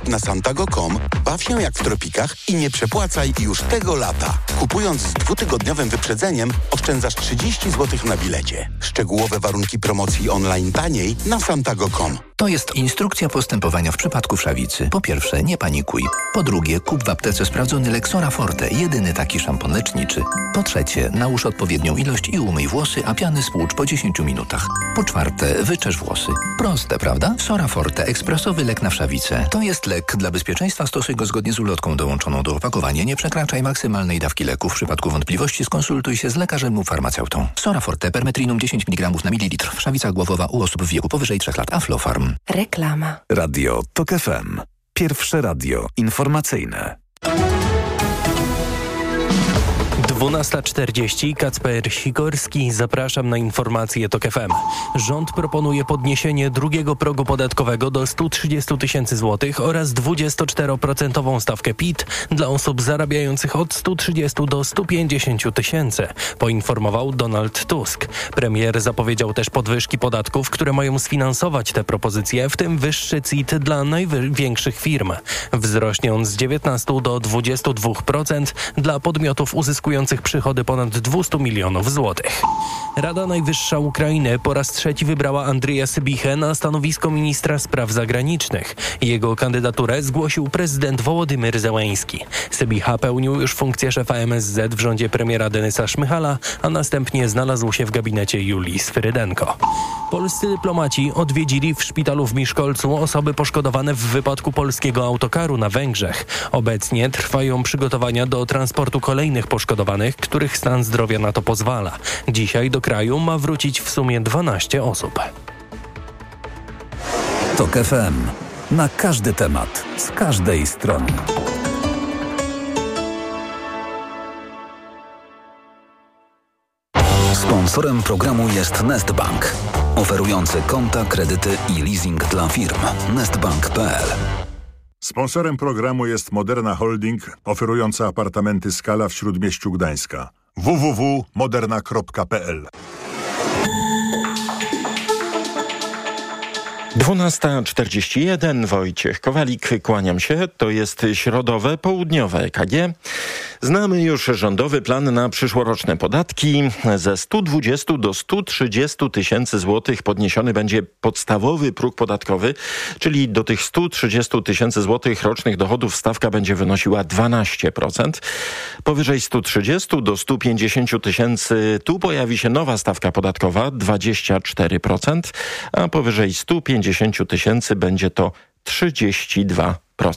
na santago.com, baw się jak w tropikach i nie przepłacaj już tego lata. Kupując z 2-tygodniowym wyprzedzeniem oszczędzasz 30 zł na bilecie. Szczegółowe warunki promocji online taniej na santago.com. To jest instrukcja postępowania w przypadku wszawicy. Po pierwsze, nie panikuj. Po drugie, kup w aptece sprawdzony Lexora Forte, jedyny taki szampon leczniczy. Po trzecie, nałóż odpowiednią ilość i umyj włosy, a piany spłucz po 10 minutach. Po czwarte, wyczesz włosy. Proste, prawda? Sora Forte, ekspresowy lek na wszawicę. To jest lek. Dla bezpieczeństwa stosuj go zgodnie z ulotką dołączoną do opakowania. Nie przekraczaj maksymalnej dawki leku. W przypadku wątpliwości skonsultuj się z lekarzem lub farmaceutą. Sora Forte, permetrinum 10 mg na mililitr. Wszawica głowowa u osób w wieku powyżej 3 lat. Aflofarm. Reklama. Radio TOK FM. Pierwsze radio informacyjne. 12:40. Kacper Sikorski. Zapraszam na informacje TOK FM. Rząd proponuje podniesienie drugiego progu podatkowego do 130 tysięcy złotych oraz 24% stawkę PIT dla osób zarabiających od 130 do 150 tysięcy, poinformował Donald Tusk. Premier zapowiedział też podwyżki podatków, które mają sfinansować te propozycje, w tym wyższy CIT dla największych firm. Wzrośnie on z 19 do 22% dla podmiotów uzyskujących przychody ponad 200 milionów złotych. Rada Najwyższa Ukrainy po raz trzeci wybrała Andrija Sybichę na stanowisko ministra spraw zagranicznych. Jego kandydaturę zgłosił prezydent Wołodymyr Zełenski. Sybicha pełnił już funkcję szefa MSZ w rządzie premiera Denysa Szmyhala, a następnie znalazł się w gabinecie Julii Sfrydenko. Polscy dyplomaci odwiedzili w szpitalu w Miszkolcu osoby poszkodowane w wypadku polskiego autokaru na Węgrzech. Obecnie trwają przygotowania do transportu kolejnych poszkodowanych, których stan zdrowia na to pozwala. Dzisiaj do kraju ma wrócić w sumie 12 osób. TOK FM. Na każdy temat, z każdej strony. Sponsorem programu jest Nestbank, oferujący konta, kredyty i leasing dla firm. Nestbank.pl. Sponsorem programu jest Moderna Holding, oferująca apartamenty Skala w Śródmieściu Gdańska. www.moderna.pl. 12:41. Wojciech Kowalik, kłaniam się. To jest środowe, południowe EKG. Znamy już rządowy plan na przyszłoroczne podatki. Ze 120 do 130 tysięcy złotych podniesiony będzie podstawowy próg podatkowy, czyli do tych 130 tysięcy złotych rocznych dochodów stawka będzie wynosiła 12%. Powyżej 130 do 150 tysięcy tu pojawi się nowa stawka podatkowa 24%, a powyżej 150 tysięcy będzie to 32%.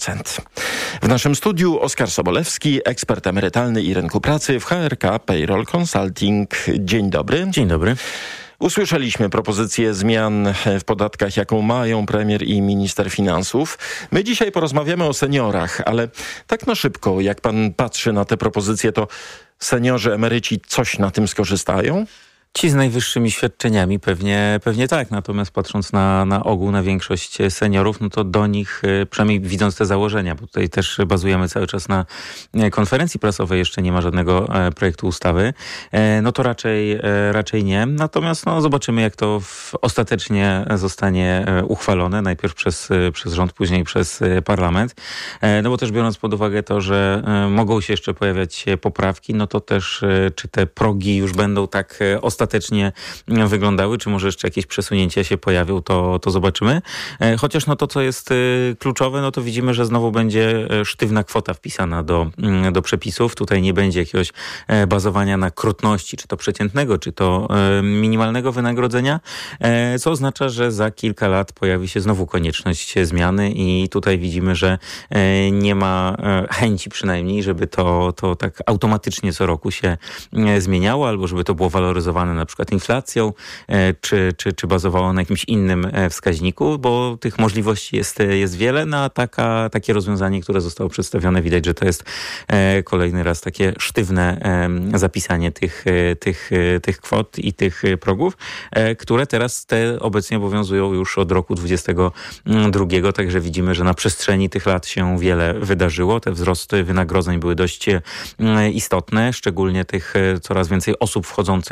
W naszym studiu Oskar Sobolewski, ekspert emerytalny i rynku pracy w HRK Payroll Consulting. Dzień dobry. Dzień dobry. Usłyszeliśmy propozycję zmian w podatkach, jaką mają premier i minister finansów. My dzisiaj porozmawiamy o seniorach, ale tak na szybko, jak pan patrzy na te propozycje, to seniorzy, emeryci coś na tym skorzystają? Ci z najwyższymi świadczeniami pewnie tak, natomiast patrząc na ogół, na większość seniorów, no to do nich, przynajmniej widząc te założenia, bo tutaj też bazujemy cały czas na konferencji prasowej, jeszcze nie ma żadnego projektu ustawy, no to raczej nie. Natomiast no, zobaczymy, jak to ostatecznie zostanie uchwalone, najpierw przez rząd, później przez parlament. No bo też biorąc pod uwagę to, że mogą się jeszcze pojawiać poprawki, no to też czy te progi już będą tak ostatecznie wyglądały, czy może jeszcze jakieś przesunięcia się pojawią, to zobaczymy. Chociaż no to, co jest kluczowe, no to widzimy, że znowu będzie sztywna kwota wpisana do przepisów. Tutaj nie będzie jakiegoś bazowania na krotności, czy to przeciętnego, czy to minimalnego wynagrodzenia, co oznacza, że za kilka lat pojawi się znowu konieczność zmiany i tutaj widzimy, że nie ma chęci przynajmniej, żeby to tak automatycznie co roku się zmieniało, albo żeby to było waloryzowane na przykład inflacją, czy bazowało na jakimś innym wskaźniku, bo tych możliwości jest wiele, no a takie rozwiązanie, które zostało przedstawione, widać, że to jest kolejny raz takie sztywne zapisanie tych kwot i tych progów, które teraz obecnie obowiązują już od roku 2022, także widzimy, że na przestrzeni tych lat się wiele wydarzyło. Te wzrosty wynagrodzeń były dość istotne, szczególnie tych coraz więcej osób wchodzących w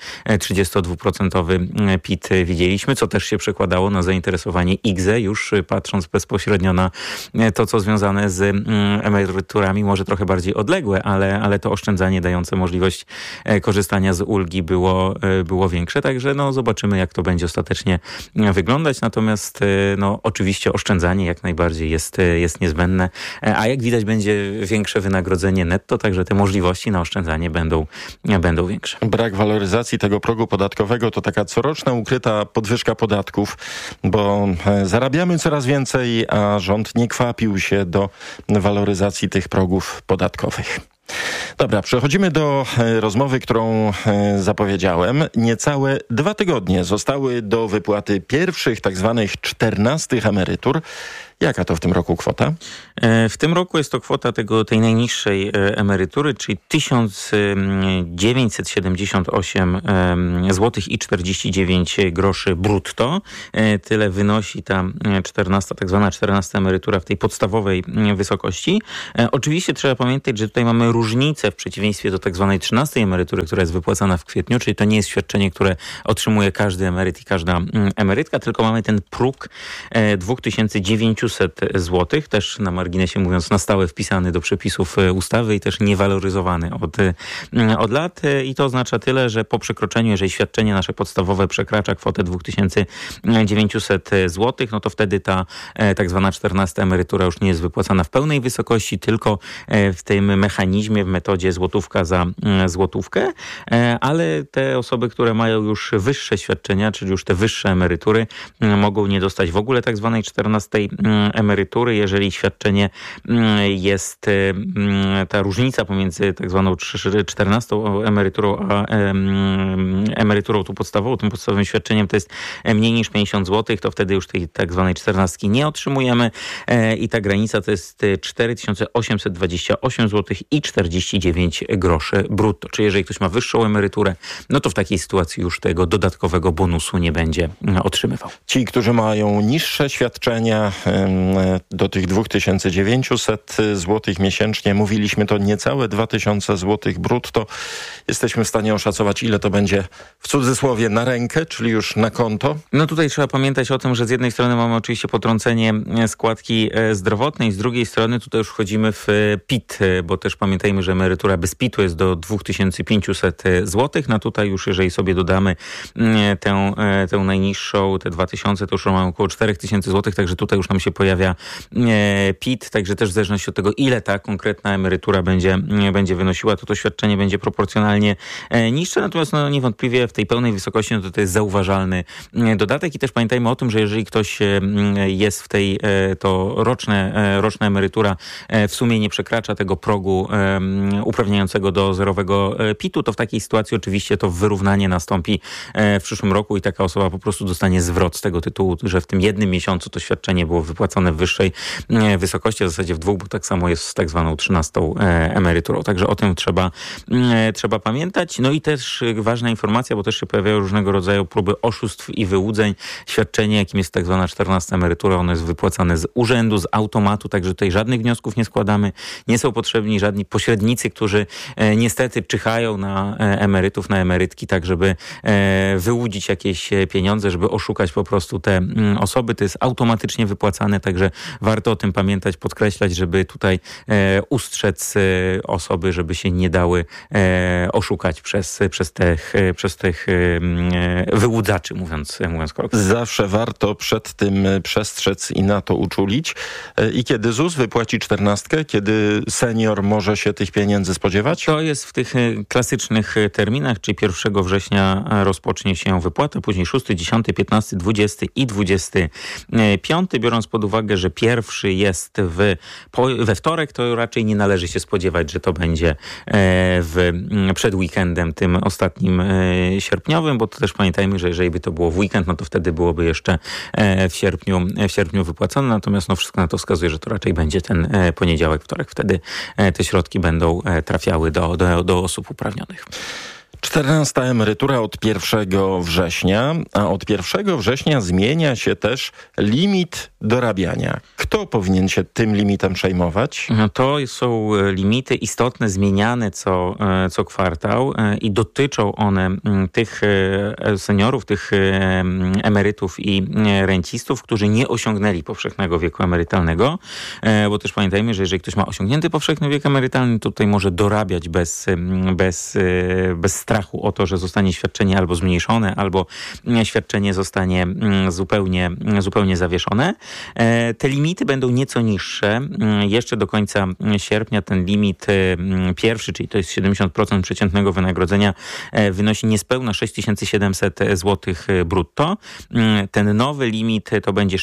32% PIT widzieliśmy, co też się przekładało na zainteresowanie IGZE, już patrząc bezpośrednio na to, co związane z emeryturami, może trochę bardziej odległe, ale to oszczędzanie dające możliwość korzystania z ulgi było większe. Także zobaczymy, jak to będzie ostatecznie wyglądać. Natomiast oczywiście oszczędzanie jak najbardziej jest niezbędne, a jak widać będzie większe wynagrodzenie netto, także te możliwości na oszczędzanie będą większe. Brak waloryzacji tego progu podatkowego to taka coroczna ukryta podwyżka podatków, bo zarabiamy coraz więcej, a rząd nie kwapił się do waloryzacji tych progów podatkowych. Dobra, przechodzimy do rozmowy, którą zapowiedziałem. Niecałe 2 tygodnie zostały do wypłaty pierwszych tak zwanych 14 emerytur. Jaka to w tym roku kwota? W tym roku jest to kwota tej najniższej emerytury, czyli 1978 zł i 49 groszy brutto. Tyle wynosi ta 14, tak zwana 14 emerytura w tej podstawowej wysokości. Oczywiście trzeba pamiętać, że tutaj mamy różnicę w przeciwieństwie do tak zwanej 13 emerytury, która jest wypłacana w kwietniu, czyli to nie jest świadczenie, które otrzymuje każdy emeryt i każda emerytka, tylko mamy ten próg 2900 zł, też na marginesie mówiąc na stałe wpisany do przepisów ustawy i też niewaloryzowany od lat. I to oznacza tyle, że po przekroczeniu, jeżeli świadczenie nasze podstawowe przekracza kwotę 2900 zł, to wtedy ta tak zwana 14 emerytura już nie jest wypłacana w pełnej wysokości, tylko w tym mechanizmie, w metodzie złotówka za złotówkę, ale te osoby, które mają już wyższe świadczenia, czyli już te wyższe emerytury, mogą nie dostać w ogóle tak zwanej 14 emerytury, jeżeli świadczenie jest, ta różnica pomiędzy tak zwaną 14 emeryturą a emeryturą tą podstawową, tym podstawowym świadczeniem to jest mniej niż 50 zł, to wtedy już tej tak zwanej 14 nie otrzymujemy i ta granica to jest 4828 zł i 49 groszy brutto. Czyli jeżeli ktoś ma wyższą emeryturę, to w takiej sytuacji już tego dodatkowego bonusu nie będzie otrzymywał. Ci, którzy mają niższe świadczenia do tych 2900 zł miesięcznie, mówiliśmy to niecałe 2000 zł brutto. Jesteśmy w stanie oszacować, ile to będzie w cudzysłowie na rękę, czyli już na konto. Tutaj trzeba pamiętać o tym, że z jednej strony mamy oczywiście potrącenie składki zdrowotnej, z drugiej strony tutaj już wchodzimy w PIT, bo też pamiętajmy, że emerytura bez PIT-u jest do 2500 zł. Tutaj już jeżeli sobie dodamy tę najniższą, te 2000, to już mamy około 4000 zł, także tutaj już nam się pojawia PIT, także też w zależności od tego, ile ta konkretna emerytura będzie wynosiła, to świadczenie będzie proporcjonalnie niższe, natomiast niewątpliwie w tej pełnej wysokości to jest zauważalny dodatek i też pamiętajmy o tym, że jeżeli ktoś jest w tej, to roczna emerytura w sumie nie przekracza tego progu uprawniającego do zerowego PIT-u, to w takiej sytuacji oczywiście to wyrównanie nastąpi w przyszłym roku i taka osoba po prostu dostanie zwrot z tego tytułu, że w tym jednym miesiącu to świadczenie było wypłacone w wyższej wysokości, w zasadzie w 2, bo tak samo jest z tak zwaną 13 emeryturą. Także o tym trzeba pamiętać. I też ważna informacja, bo też się pojawiają różnego rodzaju próby oszustw i wyłudzeń. Świadczenie, jakim jest tak zwana 14 emerytura, ono jest wypłacane z urzędu, z automatu, także tutaj żadnych wniosków nie składamy. Nie są potrzebni żadni pośrednicy, którzy niestety czyhają na emerytów, na emerytki, tak żeby wyłudzić jakieś pieniądze, żeby oszukać po prostu te osoby. To jest automatycznie wypłacane, także warto o tym pamiętać, podkreślać, żeby tutaj ustrzec osoby, żeby się nie dały oszukać przez tych wyłudzaczy, mówiąc kolokwialnie. Zawsze warto przed tym przestrzec i na to uczulić. I kiedy ZUS wypłaci 14, kiedy senior może się tych pieniędzy spodziewać? To jest w tych klasycznych terminach, czyli 1 września rozpocznie się wypłata, później 6, 10, 15, 20 i 25. Biorąc pod uwagę, że pierwszy jest we wtorek, to raczej nie należy się spodziewać, że to będzie przed weekendem tym ostatnim sierpniowym, bo to też pamiętajmy, że jeżeli by to było w weekend, to wtedy byłoby jeszcze w sierpniu wypłacone, natomiast wszystko na to wskazuje, że to raczej będzie ten poniedziałek, wtorek. Wtedy te środki będą trafiały do osób uprawnionych. 14. emerytura od 1 września, a od 1 września zmienia się też limit dorabiania. Kto powinien się tym limitem przejmować? To są limity istotne, zmieniane co kwartał i dotyczą one tych seniorów, tych emerytów i rencistów, którzy nie osiągnęli powszechnego wieku emerytalnego, bo też pamiętajmy, że jeżeli ktoś ma osiągnięty powszechny wiek emerytalny, to tutaj może dorabiać bez strachu o to, że zostanie świadczenie albo zmniejszone, albo świadczenie zostanie zupełnie zawieszone. Te limity będą nieco niższe. Jeszcze do końca sierpnia ten limit pierwszy, czyli to jest 70% przeciętnego wynagrodzenia, wynosi niespełna 6700 zł brutto. Ten nowy limit to będzie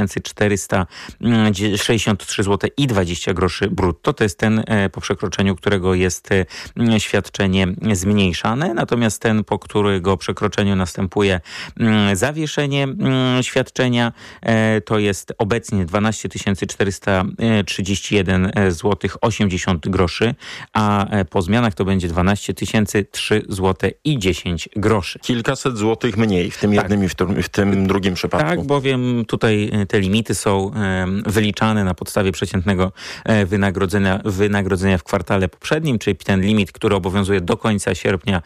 6463 zł i 20 groszy brutto. To jest ten, po przekroczeniu którego jest świadczenie zmniejszane. Natomiast ten, po którego przekroczeniu następuje zawieszenie świadczenia, to jest obecnie 12 431 zł 80 groszy, a po zmianach to będzie 12 003 zł i 10 groszy. Kilkaset złotych mniej w tym jednym i w tym drugim przypadku. Tak, bowiem tutaj te limity są wyliczane na podstawie przeciętnego wynagrodzenia w kwartale poprzednim, czyli ten limit, który obowiązuje do końca sierpnia